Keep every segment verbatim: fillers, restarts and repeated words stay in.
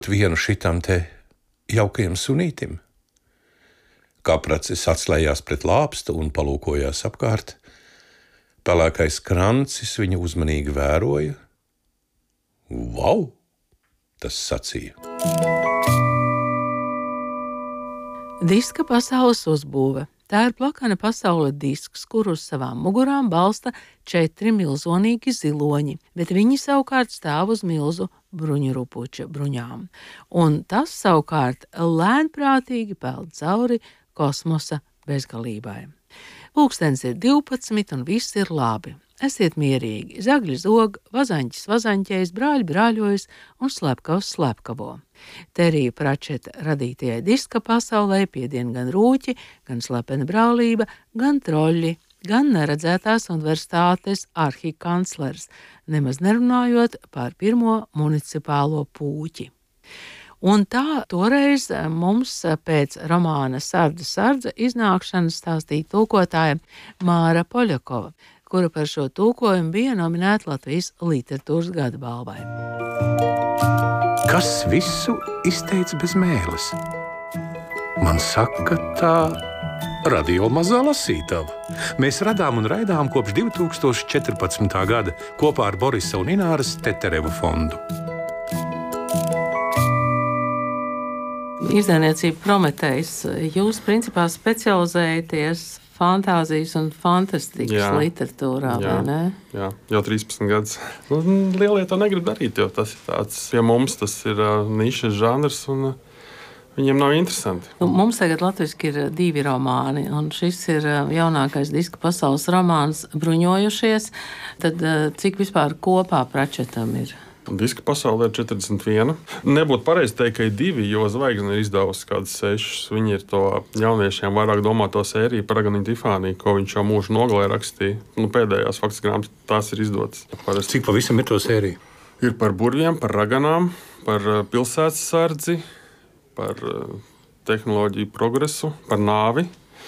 vienu šitam te jaukajam sunītim. Kapracis atslējās pret lāpstu un palūkojās apkārt. Pelēkais krancis viņu uzmanīgi vēroja. Vau! Tas sacīja. Diska pasaules uzbūve. Tā ir plakana pasaule disks, kur uz savām mugurām balsta četri milzonīgi ziloņi, bet viņi savukārt stāv uz milzu bruņurupuča bruņām. Un tas savukārt lēnprātīgi peld cauri kosmosa bezgalībai. Pulkstens ir divpadsmit un viss ir labi. Esiet mierīgi, zagļi zog, vazaņķis vazaņķējas, brāļi brāļojas un slepkavs slepkavo. Terija Pračeta radītajai diska pasaulē piedien gan rūķi, gan slepena brālība, gan troļļi, gan neredzētās universitātes arhikanclers, nemaz nerunājot par pirmo municipālo pūķi. Un tā toreiz mums pēc romāna Sarda Sardze iznākšanas stāstīja tulkotāja Māra Poļakova, kura par šo tulkojumu bija nominēta Latvijas literatūras gada balvai. Kas visu izteica bez mēles? Man saka, tā radio mazā lasītava. Mēs radām un raidām kopš divi tūkstoši četrpadsmitā gada kopā ar Borisa un Ināras Teterevu fondu. Izdevniecība Prometejs. Jūs principā specializējaties fantāzijas un fantastikas jā, literatūrā, jā, vai ne? Jā, jau trīspadsmit gadus. Lielie to negrib darīt, jo tas ir tāds, pie mums tas ir uh, nišas žanrs un uh, viņiem nav interesanti. Mums tagad latviski ir divi romāni, un šis ir jaunākais diska pasaules romāns Bruņojušies. Tad uh, cik vispār kopā Pračetam ir? Diska pasaulē ir četrdesmit viena. Nebūtu pareizi teikt, ka ir divi, jo Zvaigzne ir izdevusi kādas sešas. Viņi ir to jauniešiem vairāk domāto sēriju par Aganiju Tifāniju, ko viņš jau mūžu nogalē rakstīja. Nu, pēdējās faktiski grāmatas tās ir izdotas. Parasti. Cik pavisam ir to sēriju? Ir par burviem, par raganām, par pilsētas sardzi, par tehnoloģiju progresu, par nāvi.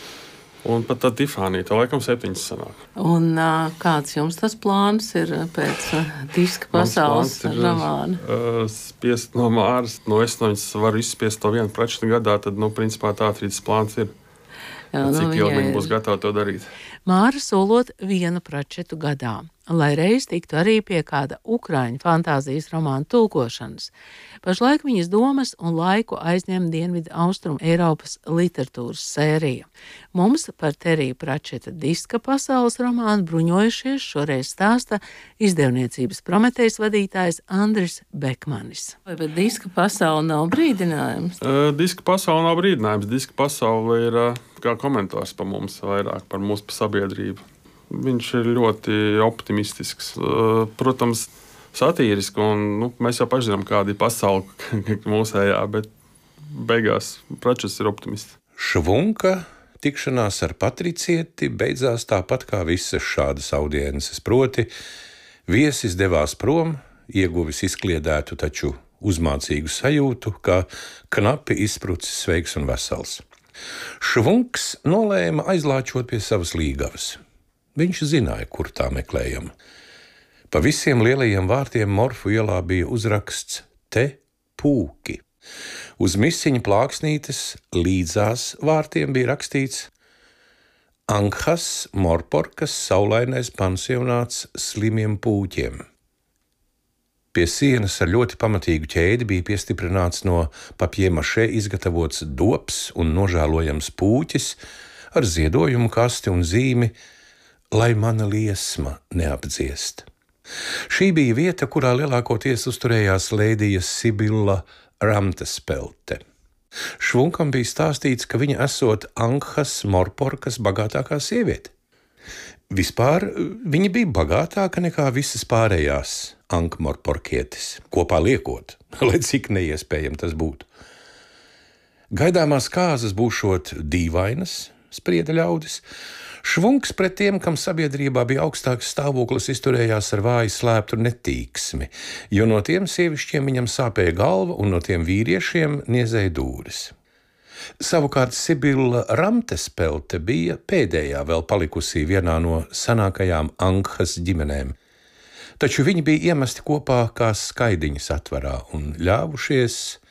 Un pat tā Tifānija, tā laikam septiņas sanāk. Un uh, kāds jums tas plāns ir pēc uh, diska pasaules romāna? Uh, spiest no Māras, no es no viņas varu izspiest to vienu Pračetu gadā, tad, nu, principā tā arī tas plāns ir. Jā, nu, cik ilgi viņi būs gatavi to darīt? Māra solot vienu Pračetu gadā, lai reiz tiktu arī pie kāda ukraiņu fantāzijas romāna tulkošanas. Pašlaik viņas domas un laiku aizņem Dienvidu Austrumu Eiropas literatūras sērija. Mums par Teriju Pračeta diska pasaules romānu Bruņojušies šoreiz stāsta izdevniecības Prometejs vadītājs Andris Bekmanis. Vai bet diska pasaule nav brīdinājums? Uh, diska pasaule nav brīdinājums. Diska pasaule ir uh, kā komentārs par mums, vairāk par mūsu sabiedrību. Viņš ir ļoti optimistisks, uh, protams, satīriski, un nu, mēs jau paši zinām, kāda ir pasaule mūsējā, bet beigās Pračets ir optimists. Švunka tikšanās ar patricieti beidzās tāpat kā visas šādas audiences, proti viesis devās prom, ieguvis izkliedētu, taču uzmācīgu sajūtu, ka knapi izsprucis sveiks un vesels. Švunks nolēma aizlāčot pie savas līgavas. Viņš zināja, kur tā meklējama. Pa visiem lielajiem vārtiem Morfu ielā bija uzraksts te pūki. Uz misiņa plāksnītes līdzās vārtiem bija rakstīts Ankhas Morporkas saulainais pansionāts slimiem pūķiem. Pie sienas ar ļoti pamatīgu ķēdi bija piestiprināts no papjēmašē izgatavots dops un nožēlojams pūķis ar ziedojumu kasti un zīmi, lai mana liesma neapdziest. Šī bija vieta, kurā lielākoties uzturējās lēdija Sibilla Ramtespelte. Švunkam bija stāstīts, ka viņa esot Ankhas Morporkas bagātākā sieviete. Vispār viņa bija bagātāka nekā visas pārējās Ankmorporkietes, kopā liekot, lai cik neiespējami tas būtu. Gaidāmās kāzas būšot dīvainas, sprieda ļaudis. Švunks pret tiem, kam sabiedrībā bija augstāks stāvoklis, izturējās ar vāju slēptu netīksmi, jo no tiem sievišķiem viņam sāpēja galva un no tiem vīriešiem niezēja dūris. Savukārt Sibilla Ramtespelte bija pēdējā vēl palikusī vienā no senākajām Ankhas ģimenēm, taču viņi bija iemesti kopā kā skaidiņas atvarā un ļāvušies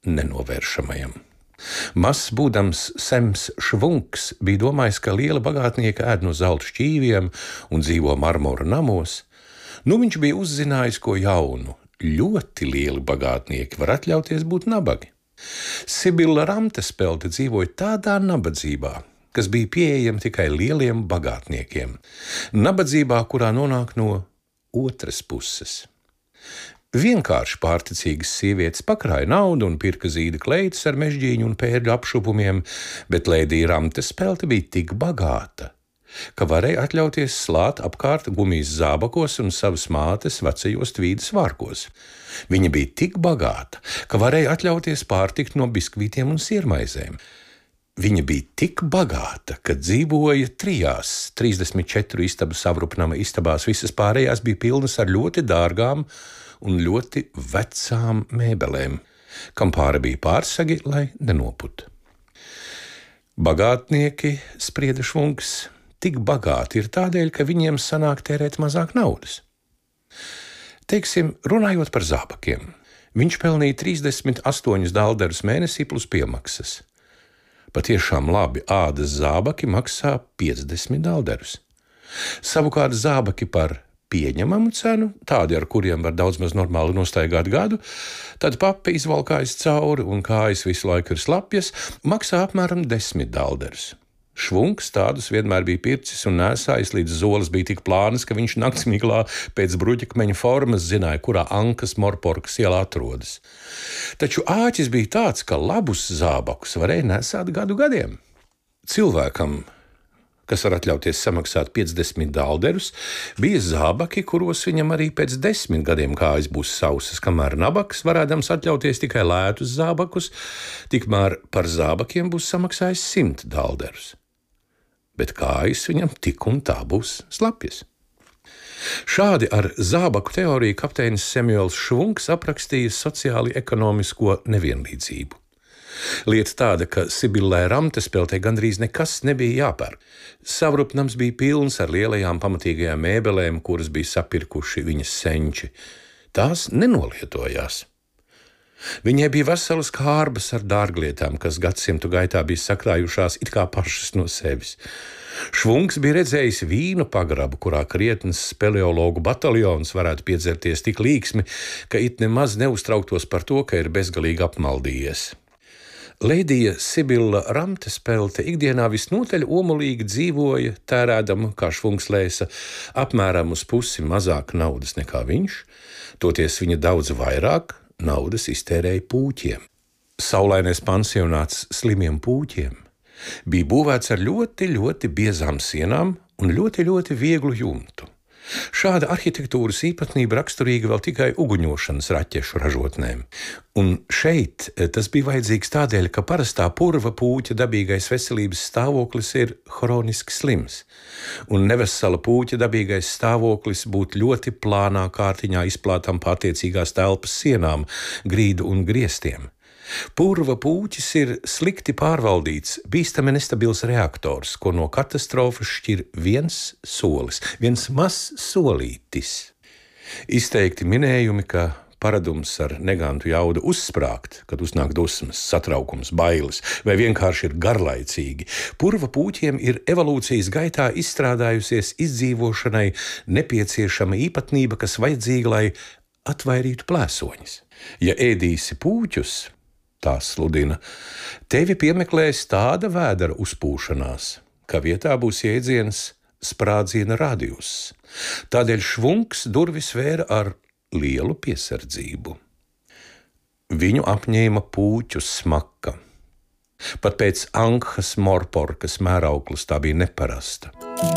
nenovēršamajam. Mazs būdams Sems Švunks bija domājis, ka liela bagātnieka ēd no zelta šķīviem un dzīvo marmora namos. Nu viņš bija uzzinājis ko jaunu. Ļoti lieli bagātnieki var atļauties būt nabagi. Sibila Ramtespelte dzīvoja tādā nabadzībā, kas bija pieejama tikai lieliem bagātniekiem. Nabadzībā, kurā nonāk no otras puses. Vienkārši pārticīgas sievietes pakrāja naudu un pirka zīda kleitas ar mežģīņu un pērļu apšupumiem, bet Lēdija Ramtespelte bija tik bagāta, ka varēja atļauties slāt apkārt gumijas zābakos un savas mātes vecajos tvīdas vārkos. Viņa bija tik bagāta, ka varēja atļauties pārtikt no biskvītiem un siermaizēm. Viņa bija tik bagāta, ka dzīvoja trijās, trīsdesmit četru istabu savrupnama istabās, visas pārējās bija pilnas ar ļoti dārgām un ļoti vecām mēbelēm, kam pāri bija pārsagi, lai nenoput. Bagātnieki, sprieda Švunks, tik bagāti ir tādēļ, ka viņiem sanāk tērēt mazāk naudas. Teiksim, runājot par zābakiem, viņš pelnīja trīsdesmit astoņus dalderus mēnesī plus piemaksas. Patiešām labi ādas zābaki maksā piecdesmit dalderus. Savukārt zābaki par pieņemamu cenu, tādi, ar kuriem var daudz maz normāli nostaigāt gadu, tad papa izvalkājas cauri un kājas visu laiku ir slapjas, maksā apmēram desmit dalderus. Švunks tādus vienmēr bija pircis un nēsājis, līdz zoles bija tik plānas, ka viņš naktsmiglā pēc bruģakmeņa formas zināja, kurā Ankas Morporkas iela atrodas. Taču āķis bija tāds, ka labus zābakus varēja nesāt gadu gadiem. Cilvēkam, kas var atļauties samaksāt piecdesmit dalderus, bija zābaki, kuros viņam arī pēc desmit gadiem kājas būs sausas, kamēr nabaks varēdams atļauties tikai lētus zābakus, tikmēr par zābakiem būs samaksājis simt dalderus. Bet kājas viņam tik un tā būs slapjas. Šādi ar zābaku teoriju kapteinis Samuels Švunks aprakstīja sociāli ekonomisko nevienlīdzību. Lieta tāda, ka Sibilai Ramtespeltei gandrīz nekas nebija jāpērk. Savrupnams bija pilns ar lielajām pamatīgajām mēbelēm, kuras bija sapirkuši viņas senči. Tās nenolietojās. Viņai bija veselas kārbas ar dārglietām, kas gadsimtu gaitā bija sakrājušās it kā pašas no sevis. Švunks bija redzējis vīnu pagrabu, kurā krietnes speleologu bataljons varētu piedzerties tik līksmi, ka it nemaz neuztrauktos par to, ka ir bezgalīgi apmaldījies. Lēdija Sibila Ramtespelte ikdienā visnotaļ omulīgi dzīvoja, tērēdama, kā Švunks lēsa, apmēram uz pusi mazāk naudas nekā viņš, toties viņa daudz vairāk naudas iztērēja pūķiem. Saulainais pansionāts slimiem pūķiem bija būvēts ar ļoti, ļoti biezām sienām un ļoti, ļoti vieglu jumtu. Šāda arhitektūras īpatnība raksturīga vēl tikai uguņošanas raķešu ražotnēm. Un šeit tas bija vajadzīgs tādēļ, ka parastā purva pūķa dabīgais veselības stāvoklis ir hroniski slims, un nevesela pūķa dabīgais stāvoklis būtu ļoti plānā kārtiņā izplātam pa attiecīgās telpas sienām, grīdu un griestiem. Purva pūķis ir slikti pārvaldīts, bīstami nestabils reaktors, ko no katastrofas šķir viens solis, viens mazs solītis. Izteikti minējumi, ka paradums ar negantu jaudu uzsprāgt, kad uznāk dusmas, satraukums, bailes, vai vienkārši ir garlaicīgi. Purva pūķiem ir evolūcijas gaitā izstrādājusies izdzīvošanai nepieciešama īpatnība, kas vajadzīga, lai atvairītu plēsoņus. Ja ēdīsi pūķus, tā sludina, tevi piemeklēs tāda vēdera uzpūšanās, ka vietā būs jēdziens sprādziena radius. Tādēļ Švunks durvis vēra ar lielu piesardzību. Viņu apņēma pūķu smaka. Pat pēc Ankas Morporkas mērauklas tā bija neparasta.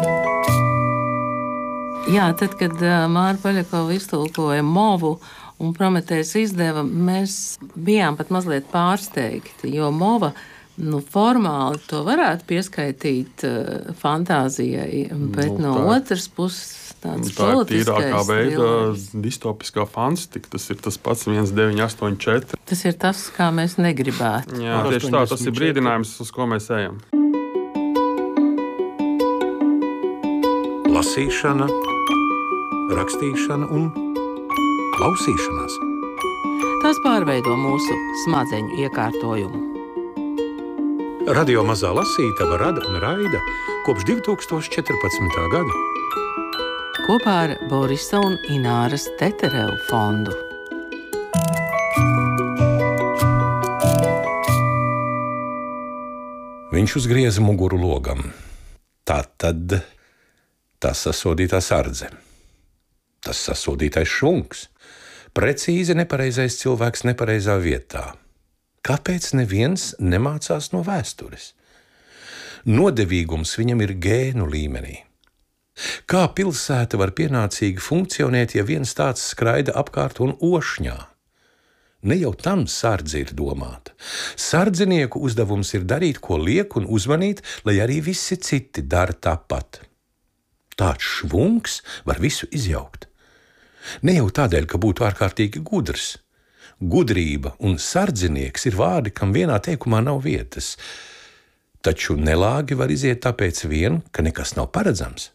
Jā, tad, kad Māra Poļakova iztulkoja Movu un Prometējs izdeva, mēs bijām pat mazliet pārsteigti, jo Mova, nu, formāli to varētu pieskaitīt uh, fantāzijai, bet nu, no tā, otras puses tāds politiskais. Tā ir tīrākā veida distopiskā fantastika, tas ir tas pats viens deviņi astoņi četri. Tas ir tas, kā mēs negribētu. Jā, tieši tā, tas ir brīdinājums, uz ko mēs ejam. Lasīšana, rakstīšana un klausīšanās. tās pārveido mūsu smadzeņu iekārtojumu. Radio Mazā Lasītava rada un raida kopš divi tūkstoši četrpadsmitā gada. Kopā ar Borisa un Ināras Teterevu fondu. Viņš uzgrieza muguru logam. Tā tad tas sasodītā sardze, tas sasodītais švunks, precīzi nepareizais cilvēks nepareizā vietā. Kāpēc neviens nemācās no vēstures? Nodevīgums viņam ir gēnu līmenī. Kā pilsēta var pienācīgi funkcionēt, ja viens tāds skraida apkārt un ošņā? Ne jau tam sardze ir domāta. Sardzenieku uzdevums ir darīt, ko liek, un uzmanīt, lai arī visi citi dara tāpat. Tāds švunks var visu izjaukt. Ne jau tādēļ, ka būtu ārkārtīgi gudrs. Gudrība un sardzinieks ir vārdi, kam vienā teikumā nav vietas. Taču nelāgi var iziet tāpēc vien, ka nekas nav paredzams.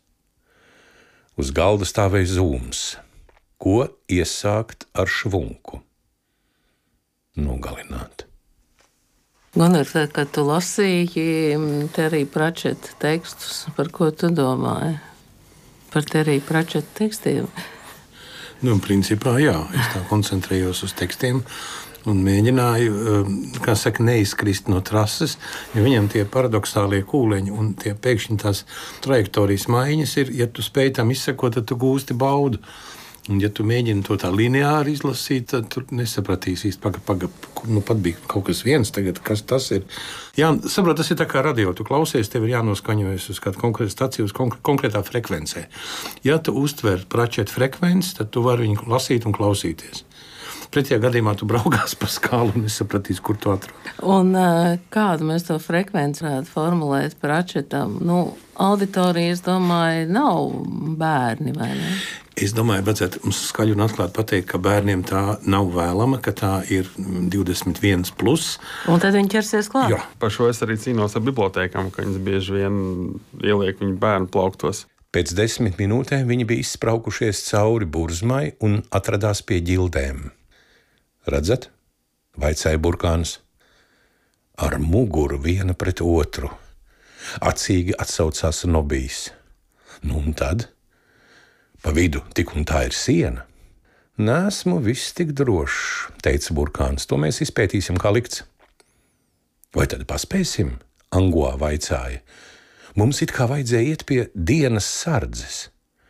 Uz galda stāvēja zūms. Ko iesākt ar švunku? Nogalināt. Gunnar, kad tu lasīji Terija Pračeta tekstus, par ko tu domāji? Par Terija Pračeta tekstiem? Nu, principā, jā. Es tā koncentrējos uz tekstiem un mēģināju, kā saka, neizkrist no trases, jo viņam tie paradoxālie kūleņi un tie pēkšņi tās trajektorijas maiņas ir, ja tu spēj tam izsekot, tad tu gūsti baudu. Un, ja tu mēģini to tā lineāri izlasīt, tad tu nesapratīsi īsti, paga, paga, nu pat bija kaut kas viens tagad, kas tas ir. Jā, saprot, tas ir tā kā radio, tu klausies, tev ir jānoskaņojas uz kādu konkrētu staciju, uz konkr- konkrētā frekvencē. Ja tu uztver Pračeta frekvenci, tad tu vari viņu lasīt un klausīties. Pretējā gadījumā tu braukās pa skālu un nesapratīsi, kur tu atrod. Un kādu mēs to frekvenci varētu formulēt Pračetam? Nu, auditorija, es domāju, nav bērni, vai ne? Es domāju, vajadzētu mums skaļi un atklāti pateikt, ka bērniem tā nav vēlama, ka tā ir divdesmit viens plus. Un tad viņi ķersies klāt. Jā. Par šo es arī cīnos ar bibliotēkām, ka viņas bieži vien ieliek viņu bērnu plauktos. Pēc desmit minūtēm viņi bija izspraukušies cauri burzmai un atradās pie ģildēm. Redzat? Vaicāja burkāns. Ar muguru viena pret otru. Acīgi atsaucās Nobijs. Nu un tad? Pa vidu tik un tā ir siena. Nesmu viss tik drošs, teica burkāns. To mēs izpētīsim, kā likts. Vai tad paspēsim? Angoā vaicāja. Mums it kā vajadzēja iet pie dienas sardzes.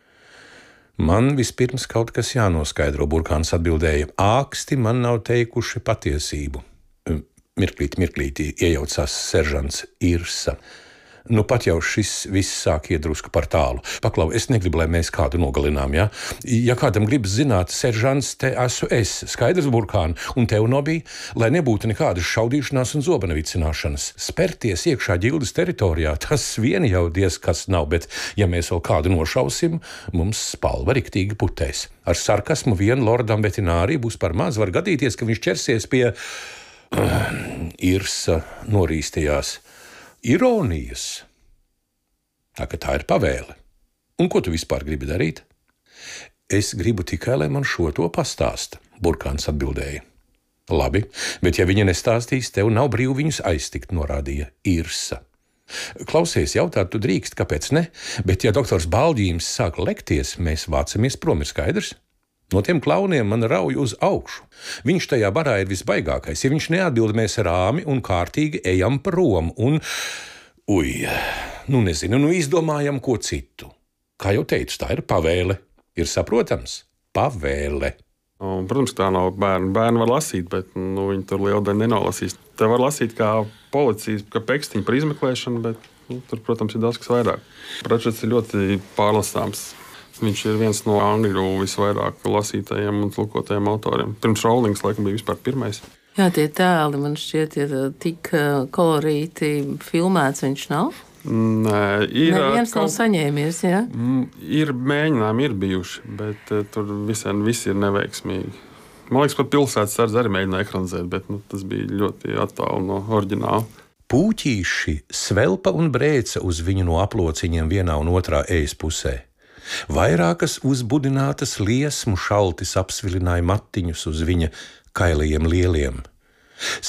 Man vispirms kaut kas jānoskaidro, burkāns atbildēja. Āksti man nav teikuši patiesību. Mirklīti, mirklīti, iejaucās seržants Irsa. Nu pat jau šis viss sāk iet drusku par tālu. Paklau, es negribu, lai mēs kādu nogalinām, ja? Ja kādam gribas zināt, seržants, te esmu es, skaidrs burkāni, un tev nobija, lai nebūtu nekādas šaudīšanās un zobena vicināšanas. Sperties iekšā ģildes teritorijā, tas vien jau diez kas nav, bet ja mēs vēl kādu nošausim, mums spalva riktīgi putēs. Ar sarkasmu vien lordam veterinārī būs par maz, var gadīties, ka viņš ķersies pie uh, Irsa norīstījās. Ironijas. Tā ka tā ir pavēle. Un ko tu vispār gribi darīt? Es gribu tikai, lai man šo to pastāsta, burkāns atbildēja. Labi, bet ja viņa nestāstīs, tev nav brīvi viņus aiztikt, norādīja Irsa. Klausies, jautāt, tu drīkst, kāpēc ne? Bet ja doktors Baldījums sāk lekties, mēs vācamies prom, ir skaidrs? No tiem klauniem man rauj uz augšu. Viņš tajā barā ir visbaigākais. Ja viņš neatbild, mēs rāmi un kārtīgi ejam prom un, uj, nu nezinu, nu izdomājam ko citu. Kā jau teicu, tā ir pavēle. Ir saprotams? Pavēle. Un, protams, tā nav bērni. Bērni var lasīt, bet nu, viņi tur lielu daļu nenolasīs. Te var lasīt kā policijas, kā pekstiņu par izmeklēšanu, bet nu, tur, protams, ir daudz kas vairāk. Pračets ir ļoti pārlasāms. Viņš ir viens no angļu visvairāk lasītajiem un tulkotajiem autoriem. Pirms Rowlings, laikam, bija vispār pirmais. Jā, tie tēli man šķiet ir tik kolorīti filmēts, viņš nav? Nē, ir. Neviens nav saņēmies, jā? Ir mēģinājumi, ir bijuši, bet tur visien visi ir neveiksmīgi. Man liekas, pat pilsētas sardze arī mēģināja ekranizēt, bet nu, tas bija ļoti attālu no oriģināla. Pūķīši svelpa un brēca uz viņu no aplociņiem vienā un otrā ejas pusē. Vairākas uzbudinātas liesmu šaltis apsvilināja matiņus uz viņa kailajiem lieliem.